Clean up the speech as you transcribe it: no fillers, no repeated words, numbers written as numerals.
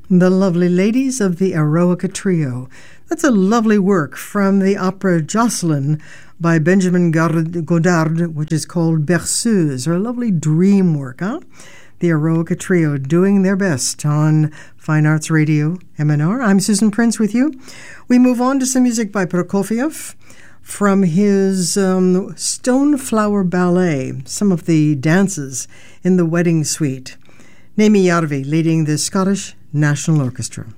The lovely ladies of the Eroica Trio. That's a lovely work from the opera Jocelyn by Benjamin Godard, which is called Berceuse, or a lovely dream work, huh? The Eroica Trio doing their best on Fine Arts Radio, MNR. I'm Susan Prince with you. We move on to some music by Prokofiev from his Stoneflower Ballet, some of the dances in the wedding suite. Naomi Järvi leading the Scottish National Orchestra.